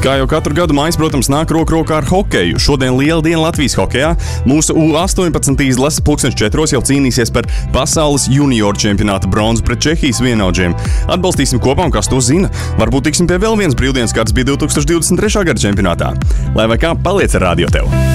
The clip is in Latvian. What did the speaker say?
Kā jau katru gadu maijs, protams, nāk roku rokā ar hokeju. Šodien liela diena Latvijas hokejā. Mūsu U18 izlase 4:00 jau cīnīsies par pasaules junioru čempionāta bronzu pret Čehijas vienaudžiem. Atbalstīsim kopā, un kas to zina, varbūt tiksim pie vēl vienas brīvdienas, kāds bija 2023. gada čempionātā. Lai vai kā, paliec ar radio tev!